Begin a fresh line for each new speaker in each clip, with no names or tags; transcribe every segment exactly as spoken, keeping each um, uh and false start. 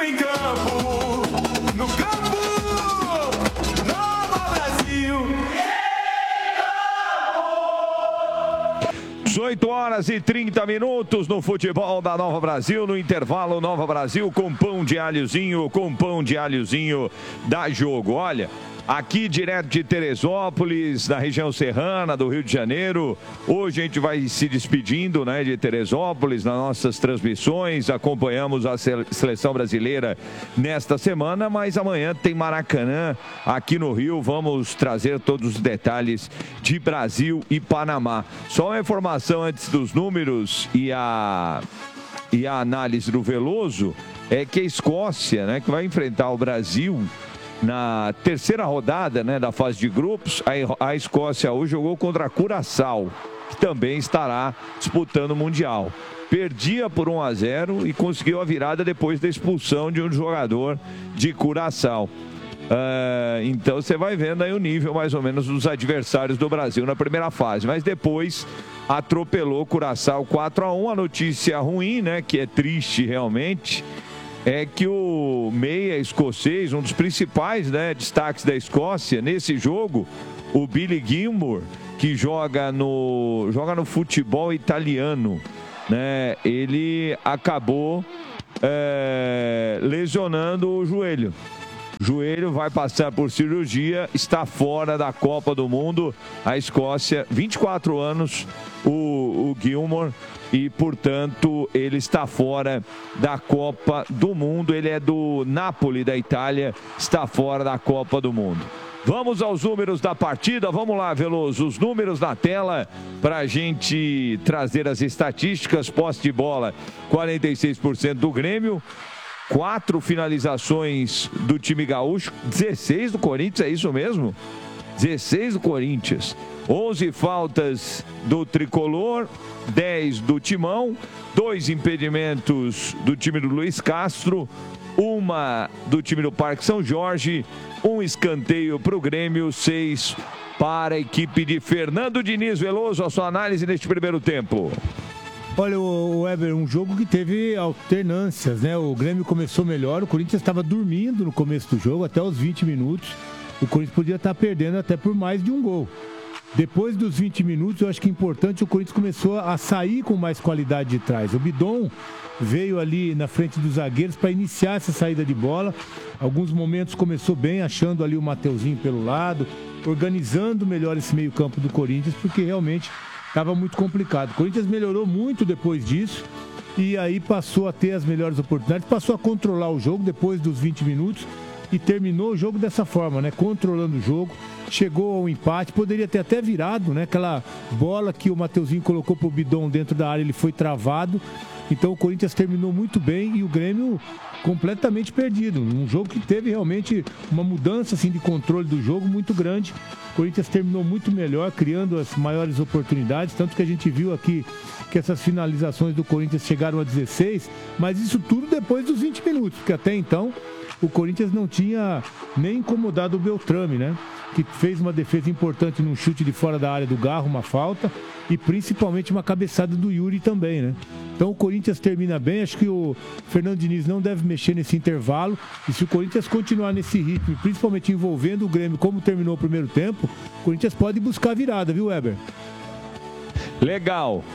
Brasil em campo, no campo, Nova Brasil.
dezoito horas e trinta minutos no futebol da Nova Brasil, no intervalo Nova Brasil com pão de alhozinho, com pão de alhozinho da Jogo. Olha, aqui direto de Teresópolis, na região serrana do Rio de Janeiro. Hoje a gente vai se despedindo, né, de Teresópolis nas nossas transmissões. Acompanhamos a seleção brasileira nesta semana, mas amanhã tem Maracanã aqui no Rio. Vamos trazer todos os detalhes de Brasil e Panamá. Só uma informação antes dos números e a, e a análise do Veloso é que a Escócia, né, que vai enfrentar o Brasil na terceira rodada, né, da fase de grupos, a, a Escócia hoje jogou contra a Curaçao, que também estará disputando o Mundial. Perdia por um a zero e conseguiu a virada depois da expulsão de um jogador de Curaçao. Uh, então você vai vendo aí o nível mais ou menos dos adversários do Brasil na primeira fase, mas depois atropelou Curaçao quatro a um. A notícia ruim, né, que é triste realmente, é que o meia escocês, um dos principais, né, destaques da Escócia nesse jogo, o Billy Gilmour, que joga no, joga no futebol italiano, né, ele acabou é, lesionando o joelho. O joelho vai passar por cirurgia, está fora da Copa do Mundo. A Escócia, vinte e quatro anos, o, o Gilmour, e, portanto, ele está fora da Copa do Mundo. Ele é do Napoli, da Itália, está fora da Copa do Mundo. Vamos aos números da partida. Vamos lá, Veloso, os números na tela para a gente trazer as estatísticas. Posse de bola, quarenta e seis por cento do Grêmio. Quatro finalizações do time gaúcho, dezesseis do Corinthians, é isso mesmo? dezesseis do Corinthians. onze faltas do Tricolor, dez do Timão, dois impedimentos do time do Luiz Castro, uma do time do Parque São Jorge, um escanteio para o Grêmio, seis para a equipe de Fernando Diniz. Veloso, a sua análise neste primeiro tempo.
Olha, o Weber, um jogo que teve alternâncias, né? O Grêmio começou melhor, o Corinthians estava dormindo no começo do jogo, até os vinte minutos. O Corinthians podia estar perdendo até por mais de um gol. Depois dos vinte minutos, eu acho que é importante, o Corinthians começou a sair com mais qualidade de trás. O Bidon veio ali na frente dos zagueiros para iniciar essa saída de bola. Alguns momentos começou bem, achando ali o Mateuzinho pelo lado, organizando melhor esse meio-campo do Corinthians, porque realmente estava muito complicado. O Corinthians melhorou muito depois disso e aí passou a ter as melhores oportunidades, passou a controlar o jogo depois dos vinte minutos e terminou o jogo dessa forma, né? Controlando o jogo, chegou ao empate, poderia ter até virado, né? Aquela bola que o Mateuzinho colocou pro Bidon dentro da área, ele foi travado. Então o Corinthians terminou muito bem e o Grêmio completamente perdido. Um jogo que teve realmente uma mudança assim, de controle do jogo muito grande. O Corinthians terminou muito melhor, criando as maiores oportunidades, tanto que a gente viu aqui que essas finalizações do Corinthians chegaram a dezesseis, mas isso tudo depois dos vinte minutos, porque até então o Corinthians não tinha nem incomodado o Beltrame, né? Que fez uma defesa importante num chute de fora da área do Garro, uma falta, e principalmente uma cabeçada do Yuri também, né? Então o Corinthians termina bem, acho que o Fernando Diniz não deve mexer nesse intervalo, e se o Corinthians continuar nesse ritmo, principalmente envolvendo o Grêmio como terminou o primeiro tempo, o Corinthians pode buscar a virada, viu, Weber?
Legal.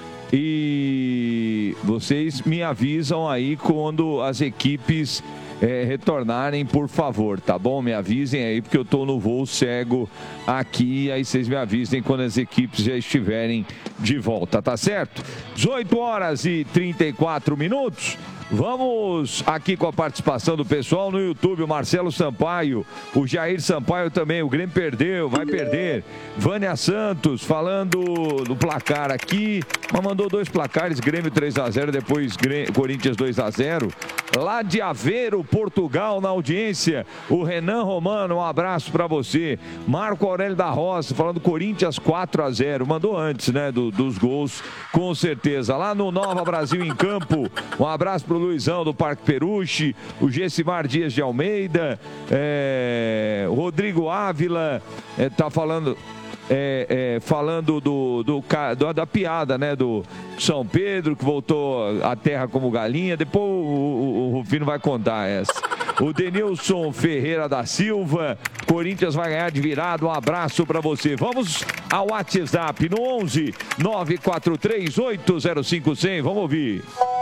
E vocês me avisam aí quando as equipes É, retornarem, por favor, tá bom? Me avisem aí, porque eu tô no voo cego aqui, aí vocês me avisem quando as equipes já estiverem de volta, tá certo? dezoito horas e trinta e quatro minutos. Vamos aqui com a participação do pessoal no YouTube, o Marcelo Sampaio, o Jair Sampaio também, o Grêmio perdeu, vai perder. Vânia Santos falando do placar aqui, mas mandou dois placares, Grêmio três a zero, depois Grêmio, Corinthians dois a zero. Lá de Aveiro, Portugal, na audiência, o Renan Romano, um abraço pra você. Marco Aurélio da Roça, falando Corinthians quatro a zero, mandou antes, né, do, dos gols, com certeza. Lá no Nova Brasil em Campo, um abraço pro Luizão do Parque Peruche, o Gessimar Dias de Almeida, é, Rodrigo Ávila, é, tá falando... É, é, falando do, do, do, da piada, né, do São Pedro, que voltou à terra como galinha. Depois o, o, o Rufino vai contar essa. O Denilson Ferreira da Silva, Corinthians vai ganhar de virada, um abraço para você. Vamos ao WhatsApp no onze nove quatro três oito zero cinco zero zero, vamos ouvir.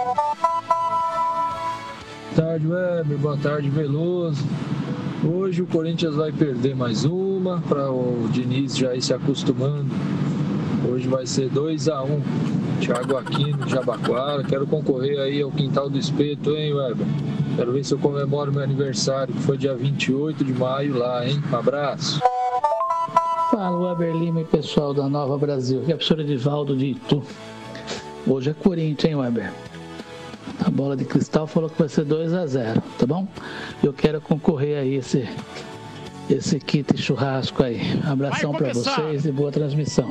Boa tarde, Weber, boa tarde, Veloso. Hoje o Corinthians vai perder mais uma, para o Diniz já ir se acostumando. Hoje vai ser dois a um. Thiago Aquino, Jabaquara. Quero concorrer aí ao Quintal do Espeto, hein, Weber? Quero ver se eu comemoro meu aniversário, que foi dia vinte e oito de maio lá, hein? Um abraço.
Fala, Weber Lima e pessoal da Nova Brasil. Aqui é o professor Edivaldo de Itu. Hoje é Corinthians, hein, Weber? A bola de cristal falou que vai ser dois a zero, tá bom? Eu quero concorrer aí esse, esse kit churrasco aí. Abração para vocês e boa transmissão.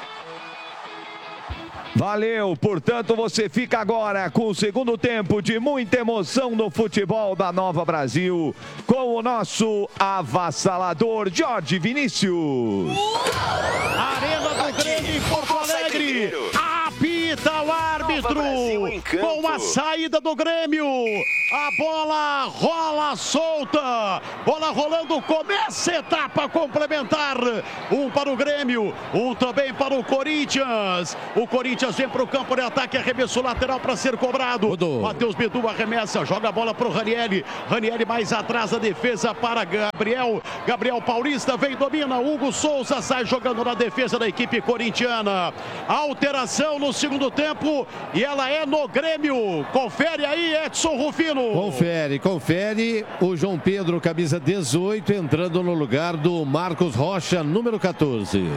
Valeu, portanto você fica agora com o segundo tempo de muita emoção no futebol da Nova Brasil com o nosso avassalador Jorge Vinícius.
Arena do Grêmio em Porto Alegre. Apita o árbitro com a saída do Grêmio. A bola rola solta. Bola rolando, começa a etapa complementar. Um para o Grêmio, um também para o Corinthians. O Corinthians vem para o campo de ataque, arremesso lateral para ser cobrado. Matheus Bidu arremessa, joga a bola para o Ranieri. Ranieri mais atrás da defesa para Gabriel. Gabriel Paulista vem, domina. Hugo Souza sai jogando na defesa da equipe corintiana. Alteração no segundo tempo e ela é no Grêmio. Confere aí, Edson Rufino.
Confere, confere. O João Pedro, camisa dezoito, entrando no lugar do Marcos Rocha, número quatorze.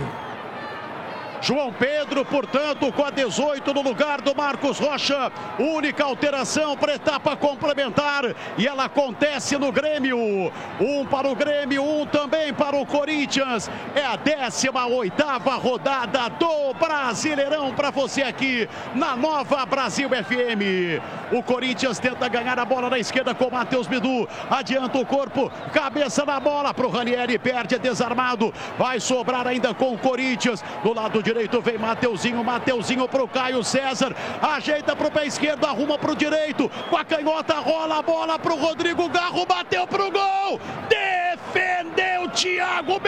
João Pedro, portanto, com a dezoito no lugar do Marcos Rocha. Única alteração para a etapa complementar. E ela acontece no Grêmio. Um para o Grêmio, um também para o Corinthians. É a décima oitava rodada do Brasileirão para você aqui na Nova Brasil F M. O Corinthians tenta ganhar a bola na esquerda com o Matheus Bidu. Adianta o corpo, cabeça na bola para o Ranieri, perde, é desarmado. Vai sobrar ainda com o Corinthians. Do lado direito vem Mateuzinho, Mateuzinho para o Caio César, ajeita para o pé esquerdo, arruma para o direito, com a canhota rola a bola para o Rodrigo Garro, bateu para o gol, defendeu Thiago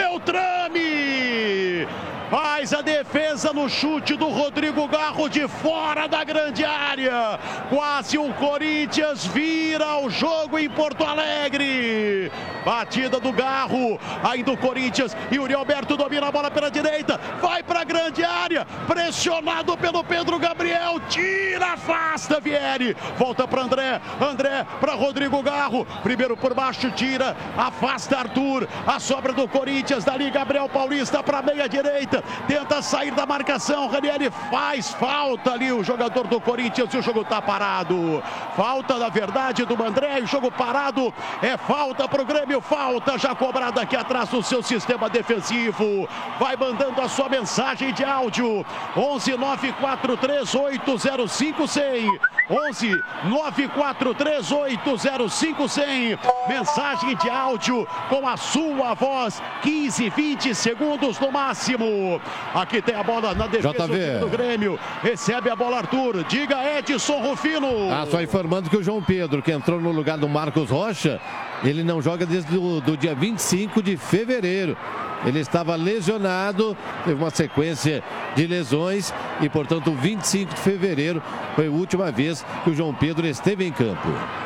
Beltrame. Faz a defesa no chute do Rodrigo Garro de fora da grande área. Quase o Corinthians vira o jogo em Porto Alegre. Batida do Garro, ainda o Corinthians. Yuri Alberto domina a bola pela direita. Vai para a grande área. Pressionado pelo Pedro Gabriel. Tira, afasta Vieri. Volta para André. André para Rodrigo Garro. Primeiro por baixo, tira. Afasta Arthur. A sobra do Corinthians. Dali Gabriel Paulista para a meia direita. Tenta sair da marcação, Ranieri faz falta ali, o jogador do Corinthians, e o jogo está parado. Falta, na verdade, do André, o jogo parado, é falta para o Grêmio, falta já cobrada aqui atrás do seu sistema defensivo. Vai mandando a sua mensagem de áudio, onze nove quatro três oito zero cinco cem, onze nove quatro três oito zero cinco cem, mensagem de áudio com a sua voz, quinze, vinte segundos no máximo. Aqui tem a bola na defesa do Grêmio. Recebe a bola Arthur. Diga Edson Rufino.
Ah, só informando que o João Pedro, que entrou no lugar do Marcos Rocha, ele não joga desde o do dia vinte e cinco de fevereiro. Ele estava lesionado, teve uma sequência de lesões e, portanto, vinte e cinco de fevereiro foi a última vez que o João Pedro esteve em campo.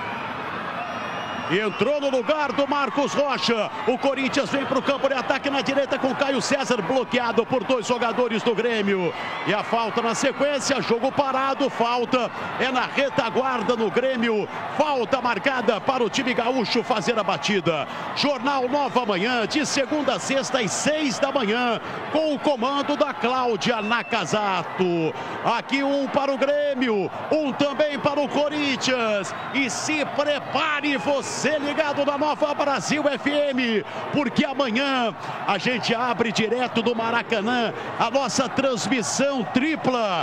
Entrou no lugar do Marcos Rocha. O Corinthians vem para o campo de ataque na direita com Caio César bloqueado por dois jogadores do Grêmio. E a falta na sequência, jogo parado, falta é na retaguarda no Grêmio. Falta marcada para o time gaúcho fazer a batida. Jornal Nova Manhã, de segunda a sexta às seis da manhã, com o comando da Cláudia Nakazato. Aqui um para o Grêmio, um também para o Corinthians. E se prepare você. Você ligado na Nova Brasil F M, porque amanhã a gente abre direto do Maracanã a nossa transmissão tripla.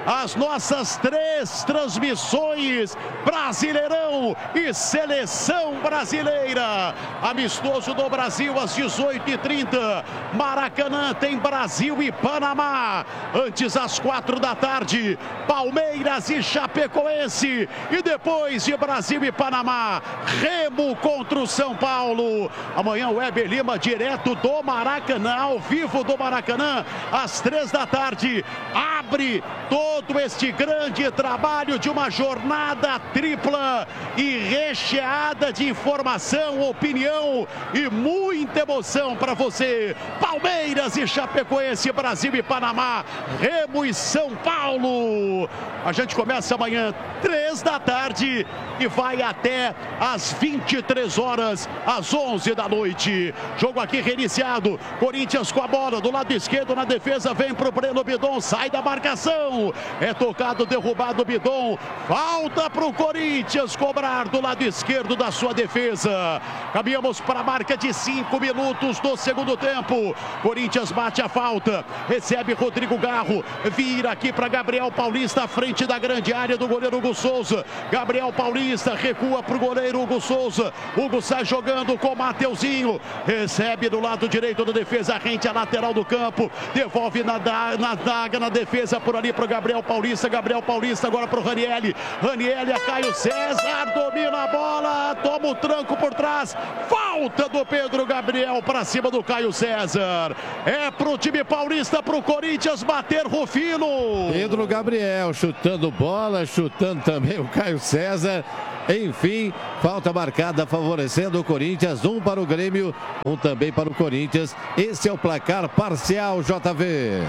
as nossas três transmissões, Brasileirão e Seleção Brasileira. Amistoso do Brasil às dezoito e trinta. Maracanã tem Brasil e Panamá. Antes às quatro da tarde, Palmeiras e Chapecoense. E depois de Brasil e Panamá, Remo contra o São Paulo. Amanhã o Weber Lima direto do Maracanã, ao vivo do Maracanã, às três da tarde. Abre todo este grande trabalho de uma jornada tripla e recheada de informação, opinião e muita emoção para você. Palmeiras e Chapecoense, Brasil e Panamá, Remo e São Paulo. A gente começa amanhã, três da tarde, e vai até às vinte e três horas, às onze da noite. Jogo aqui reiniciado. Corinthians com a bola do lado esquerdo na defesa, vem pro Breno Bidon, sai da marcação. É tocado, derrubado o Bidon. Falta pro Corinthians cobrar do lado esquerdo da sua defesa. Caminhamos para a marca de cinco minutos do segundo tempo. Corinthians bate a falta, recebe Rodrigo Garro, vira aqui para Gabriel Paulista, à frente da grande área do goleiro Hugo Souza. Gabriel Paulista recua pro goleiro Hugo Souza. Hugo sai jogando com Mateuzinho, recebe do lado direito da defesa, rente a lateral do campo, devolve na daga na, na defesa por ali pro Gabriel Paulista. Gabriel Paulista agora pro Ranieri. Ranieri a Caio César, domina a bola, toma o tranco por trás. Falta do Pedro Gabriel para cima do Caio César. É pro time paulista, pro Corinthians bater Rufino.
Pedro Gabriel chutando bola, chutando também o Caio César. Enfim, falta marcada favorecendo o Corinthians, um para o Grêmio, um também para o Corinthians. Esse é o placar parcial, J V.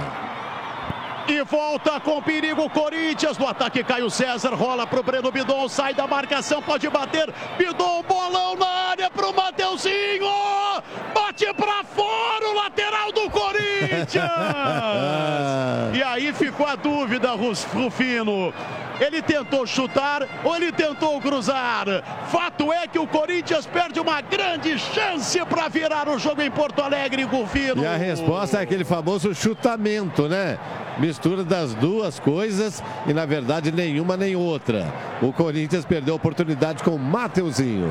E volta com perigo Corinthians. No ataque, Caio César rola pro Breno Bidon, sai da marcação, pode bater. Bidon, bolão na área pro Mateuzinho. Bate pra fora o lateral do Corinthians. E aí ficou a dúvida, Rufino. Ele tentou chutar ou ele tentou cruzar? Fato é que o Corinthians perde uma grande chance para virar o jogo em Porto Alegre, Rufino.
E a resposta é aquele famoso chutamento, né? Mistura das duas coisas e, na verdade, nenhuma nem outra. O Corinthians perdeu a oportunidade com o Mateuzinho.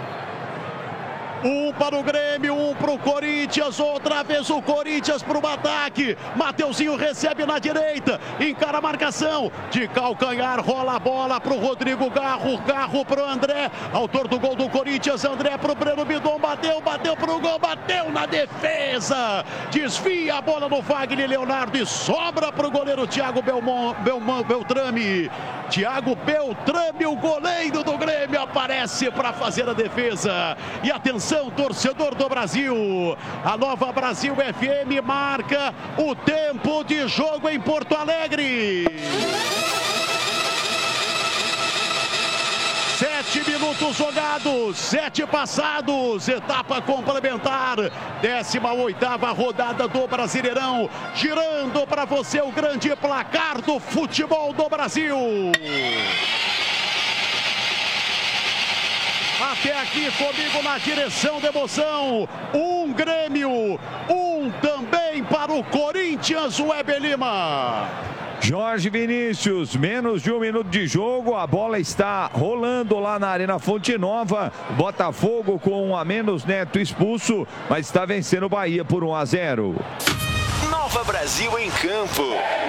Um para o Grêmio, um para o Corinthians, outra vez o Corinthians para o ataque. Mateuzinho recebe na direita, encara a marcação, de calcanhar, rola a bola para o Rodrigo Garro, Garro para o André, autor do gol do Corinthians, André para o Breno Bidon, bateu, bateu para o gol, bateu na defesa, desvia a bola no Wagner Leonardo e sobra para o goleiro Thiago Belmont, Belmont, Beltrame. Thiago Beltrame, o goleiro do Grêmio, aparece para fazer a defesa. E atenção, torcedor do Brasil, a Nova Brasil F M marca o tempo de jogo em Porto Alegre. Sete minutos jogados, sete passados, etapa complementar, décima oitava rodada do Brasileirão, girando para você o grande placar do futebol do Brasil. Até aqui comigo na direção da emoção, um Grêmio, um também para o Corinthians, o Weber Lima.
Jorge Vinícius, menos de um minuto de jogo, a bola está rolando lá na Arena Fonte Nova, Botafogo com um a menos, Neto expulso, mas está vencendo o Bahia por um a zero.
Nova Brasil em campo.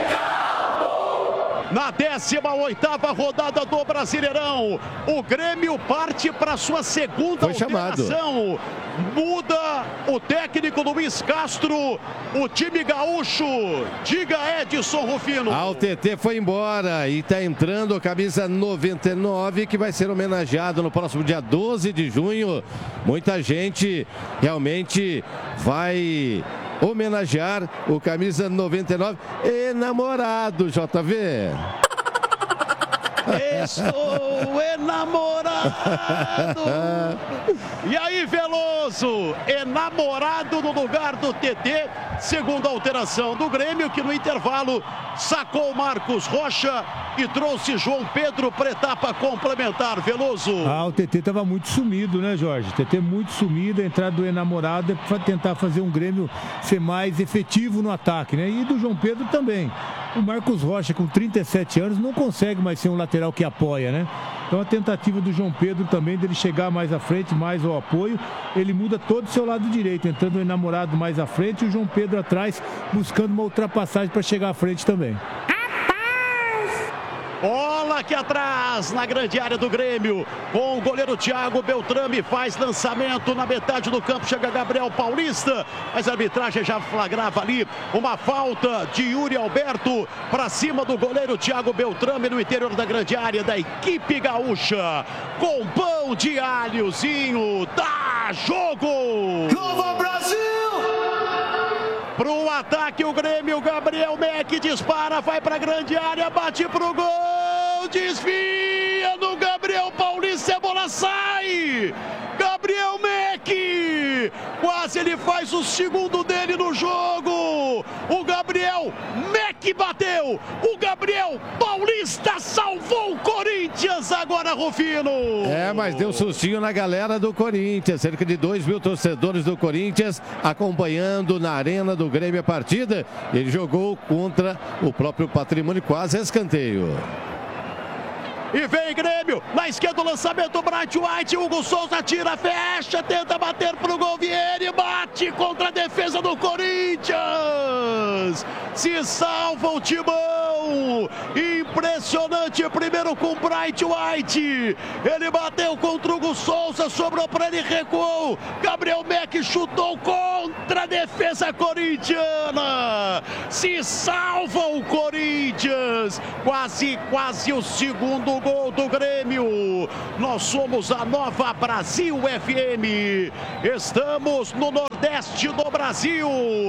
Na décima oitava rodada do Brasileirão, o Grêmio parte para sua segunda
Foi
alteração. Chamado. Muda o técnico Luiz Castro, o time gaúcho. Diga, Edson Rufino.
Ah, o T T foi embora e está entrando a camisa noventa e nove, que vai ser homenageado no próximo dia doze de junho. Muita gente realmente vai homenagear o camisa noventa e nove, enamorado, J V.
Estou enamorado. E aí, Veloso? Veloso, enamorado no lugar do T T, segundo a alteração do Grêmio, que no intervalo sacou o Marcos Rocha e trouxe João Pedro para etapa complementar. Veloso.
Ah, o T T estava muito sumido, né, Jorge? O T T muito sumido, a entrada do enamorado é para tentar fazer um Grêmio ser mais efetivo no ataque, né? E do João Pedro também. O Marcos Rocha, com trinta e sete anos, não consegue mais ser um lateral que apoia, né? Então a tentativa do João Pedro também dele chegar mais à frente, mais ao apoio, ele muda todo o seu lado direito, entrando o enamorado mais à frente e o João Pedro atrás, buscando uma ultrapassagem para chegar à frente também.
Bola aqui atrás, na grande área do Grêmio, com o goleiro Thiago Beltrame, faz lançamento na metade do campo, chega Gabriel Paulista, mas a arbitragem já flagrava ali uma falta de Yuri Alberto para cima do goleiro Thiago Beltrame no interior da grande área da equipe gaúcha, com pão de alhozinho, dá jogo!
Nova Brasil!
Pro ataque o Grêmio, Gabriel Meck dispara, vai pra grande área, bate pro gol, desvia no Gabriel Paulista, a bola sai! Gabriel Meck, quase ele faz o segundo dele no jogo, o Gabriel Meck bateu, o Gabriel Paulista salvou o Corinthians agora, Rufino.
É, mas deu sustinho na galera do Corinthians, cerca de dois mil torcedores do Corinthians acompanhando na arena do Grêmio a partida. Ele jogou contra o próprio Patrimônio, quase escanteio.
E vem Grêmio, na esquerda o lançamento, Bright White, Hugo Souza tira, fecha, tenta bater pro gol, Vieri bate contra a defesa do Corinthians, se salva o Timão, impressionante, primeiro com Bright White, ele bateu contra o Hugo Souza, sobrou para ele, recuou, Gabriel Meck chutou contra a defesa corintiana, se salva o Corinthians, quase, quase o segundo gol do Grêmio. Nós somos a Nova Brasil F M. Estamos no Nordeste do Brasil.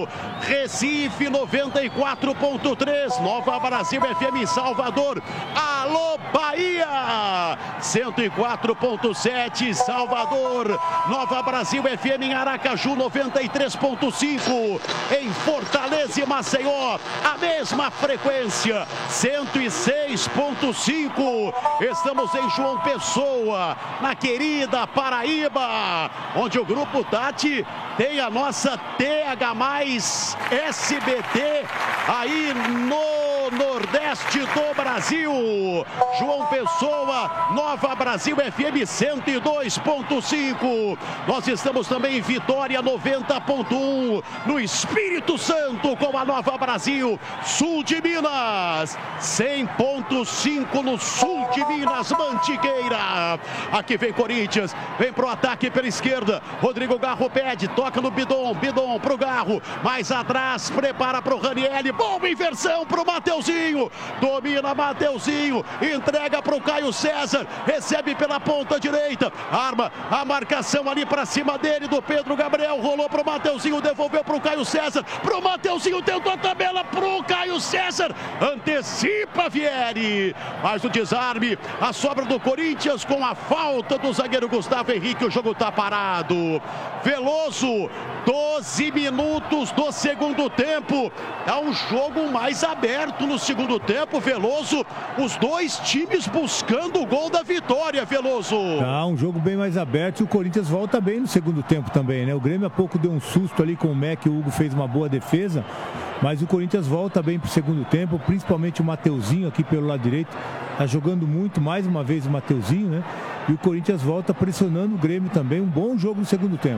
Recife noventa e quatro ponto três. Nova Brasil F M em Salvador. Alô Bahia. cento e quatro ponto sete Salvador. Nova Brasil F M em Aracaju noventa e três ponto cinco. Em Fortaleza e Maceió a mesma frequência cento e seis ponto cinco. Estamos em João Pessoa, na querida Paraíba, onde o Grupo Tati tem a nossa T H mais S B T aí no Nordeste do Brasil. João Pessoa, Nova Brasil F M cento e dois ponto cinco. Nós estamos também em Vitória noventa ponto um, no Espírito Santo com a Nova Brasil, sul de Minas, cem ponto cinco no sul de Minas, Mantiqueira. Aqui vem Corinthians, vem pro ataque pela esquerda, Rodrigo Garro pede, toca no Bidon, Bidon pro Garro, mais atrás, prepara pro Ranieri, boa inversão pro Mateuzinho, domina Mateuzinho, entrega pro Caio César, recebe pela ponta direita, arma a marcação ali pra cima dele, do Pedro Gabriel, rolou pro Mateuzinho, devolveu pro Caio César, pro Mateuzinho, tentou a tabela pro Caio César, antecipa Vieri, mas o desarme, a sobra do Corinthians com a falta do zagueiro Gustavo Henrique, o jogo tá parado. Veloso, doze minutos do segundo tempo, é um jogo mais aberto no segundo tempo, Veloso, os dois times buscando o gol da vitória, Veloso.
Tá, um jogo bem mais aberto e o Corinthians volta bem no segundo tempo também, né? O Grêmio há pouco deu um susto ali com o Meck, o Hugo fez uma boa defesa, mas o Corinthians volta bem pro segundo tempo, principalmente o Mateuzinho aqui pelo lado direito, tá jogando muito, mais uma vez o Mateuzinho, né? E o Corinthians volta pressionando o Grêmio também, um bom jogo no segundo tempo.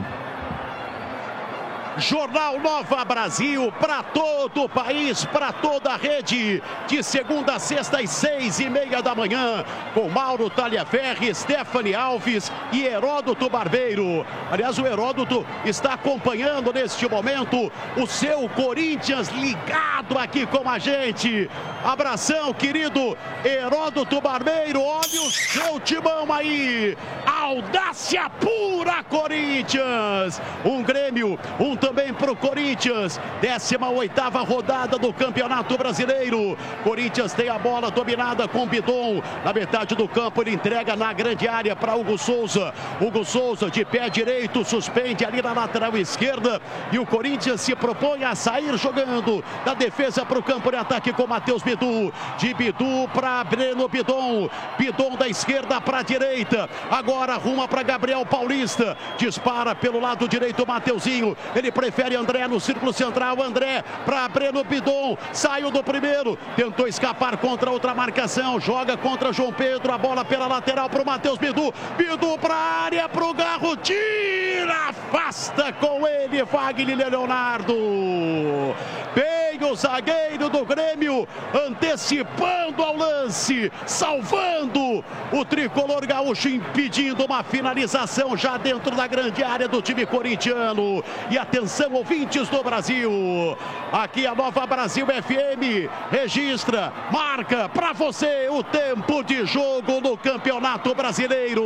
Jornal Nova Brasil para todo o país, para toda a rede, de segunda a sexta às seis e meia da manhã, com Mauro Talhaferri, Stephanie Alves e Heródoto Barbeiro. Aliás, o Heródoto está acompanhando neste momento o seu Corinthians ligado aqui com a gente. Abração, querido Heródoto Barbeiro, olha o seu timão aí, a audácia pura, Corinthians. Um Grêmio, um também pro Corinthians. décima oitava rodada do Campeonato Brasileiro. Corinthians tem a bola dominada com Bidon. Na metade do campo ele entrega na grande área para Hugo Souza. Hugo Souza de pé direito, suspende ali na lateral esquerda. E o Corinthians se propõe a sair jogando da defesa para o campo de ataque com Matheus Bidu. De Bidu para Breno Bidon. Bidon da esquerda para a direita. Agora arruma para Gabriel Paulista. Dispara pelo lado direito o Mateuzinho. Ele prefere André no círculo central. André para Breno Bidon. Saiu do primeiro. Tentou escapar contra outra marcação. Joga contra João Pedro. A bola pela lateral para o Matheus Bidu. Bidu para a área, para o Garro. Tira, afasta com ele Fagner Leonardo. Bem o zagueiro do Grêmio, antecipando ao lance, salvando o tricolor gaúcho, impedindo uma finalização já dentro da grande área do time corintiano. E atenção, ouvintes do Brasil, aqui a Nova Brasil F M registra, marca para você o tempo de jogo no Campeonato Brasileiro.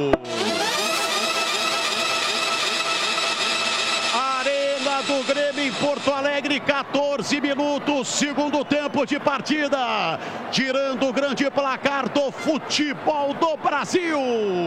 Arena do Grêmio em Porto Alegre, quatorze minutos, segundo tempo de partida, tirando o grande placar do futebol do Brasil.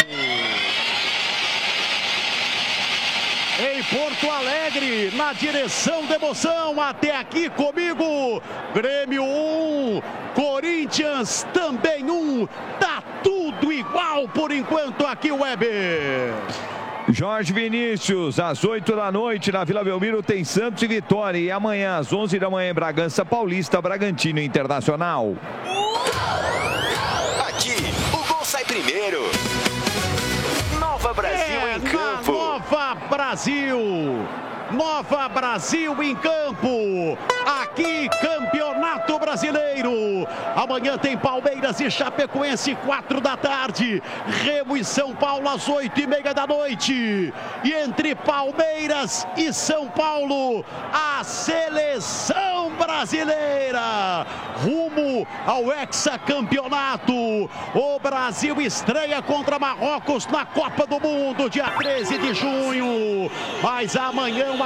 Em Porto Alegre, na direção da emoção, até aqui comigo, Grêmio um, Corinthians também um, tá tudo igual por enquanto aqui, Weber.
Jorge Vinícius, às oito da noite na Vila Belmiro tem Santos e Vitória. E amanhã às onze da manhã em Bragança Paulista, Bragantino Internacional.
Aqui, o gol sai primeiro. Nova Brasil
é,
em campo.
Nova Brasil. Nova Brasil em campo. Aqui, Campeonato Brasileiro. Amanhã tem Palmeiras e Chapecoense, quatro da tarde. Remo e São Paulo às oito e meia da noite. E entre Palmeiras e São Paulo, a seleção brasileira rumo ao hexacampeonato. O Brasil estreia contra Marrocos na Copa do Mundo, dia treze de junho. Mas amanhã